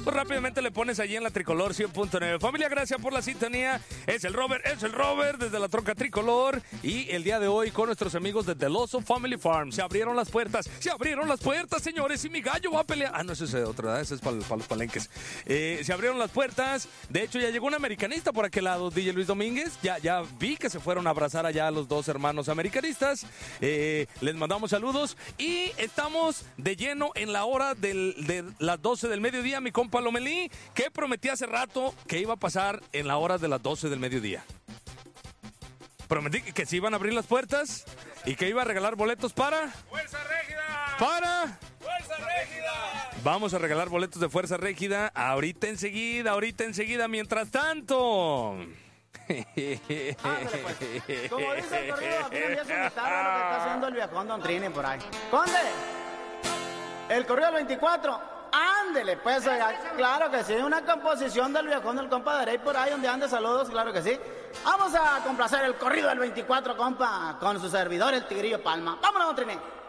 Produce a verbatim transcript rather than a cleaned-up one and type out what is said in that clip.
pues rápidamente le pones allí en la Tricolor cien punto nueve. Familia, gracias por la sintonía. Es el Robert, es el Robert desde la troca Tricolor. Y el día de hoy con nuestros amigos de Deloso Family Farm. Se abrieron las puertas, se abrieron las puertas, señores. Y mi gallo va a pelear. Ah, no, ese es otro, ¿verdad? Ese es para, para los palenques. Eh, se abrieron las puertas. De hecho, ya llegó un americanista por aquel lado, D J Luis Domínguez. Ya, ya vi que se fueron a abrazar allá a los dos hermanos americanistas. Eh, les mandamos saludos. Y estamos de lleno en la hora del, de las doce del mediodía, mi compa Lomelí, que prometí hace rato que iba a pasar en la hora de las doce del mediodía. Prometí que se iban a abrir las puertas y que iba a regalar boletos para... ¡Fuerza Régida! ¡Para! ¡Fuerza Régida! Vamos a regalar boletos de Fuerza Régida ahorita enseguida, ahorita enseguida. Mientras tanto... Ándale, pues. Como dice el corrido, aquí no empieza a guitarra lo que está haciendo el viejón Don Trini por ahí. ¡Conde! El corrido del veinticuatro... Ándele, pues, oiga, claro que sí, una composición del viejón del compa de Rey por ahí donde ande, saludos, claro que sí. Vamos a complacer el corrido del veinticuatro, compa, con su servidor, el Tigrillo Palma. ¡Vámonos, Don Trini!